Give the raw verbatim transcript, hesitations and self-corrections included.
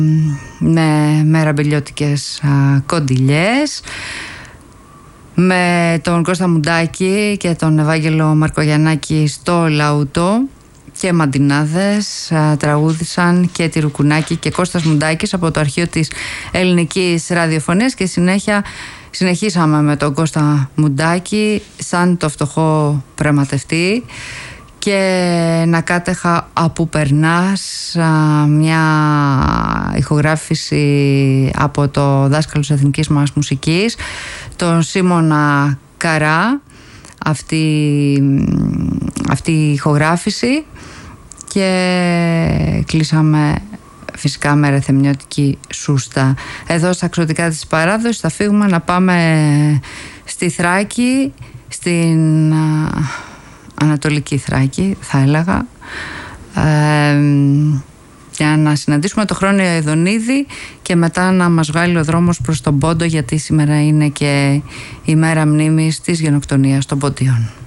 με, με ραμπελιώτικες κοντιλιές, με τον Κώστα Μουντάκη και τον Ευάγγελο Μαρκογιαννάκη στο λαούτο, και Μαντινάδες α, τραγούδησαν και τη Ρουκουνάκη και Κώστας Μουντάκης από το αρχείο της ελληνικής ραδιοφωνίας, και συνέχεια συνεχίσαμε με τον Κώστα Μουντάκη σαν το φτωχό πραγματευτή και να κάτεχα από περνάς, α, μια ηχογράφηση από το δάσκαλο της εθνικής μας μουσικής, τον Σίμωνα Καρά, αυτή, αυτή η ηχογράφηση, και κλείσαμε φυσικά με ρεθεμνιώτικη σούστα. Εδώ στα Ξωτικά της Παράδοσης θα φύγουμε να πάμε στη Θράκη, στην α, Ανατολική Θράκη θα έλεγα, ε, για να συναντήσουμε το Χρόνιο Ειδονίδη και μετά να μας βγάλει ο δρόμος προς τον Πόντο, γιατί σήμερα είναι και η μέρα μνήμης της γενοκτονίας των Ποντίων.